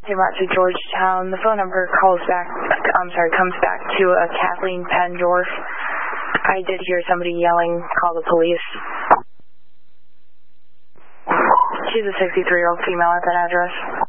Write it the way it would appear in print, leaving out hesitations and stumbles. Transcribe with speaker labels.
Speaker 1: to Georgetown. The phone number comes back to a Kathleen Pendorf. I did hear somebody yelling, call the police. She's a 63-year-old female at that address.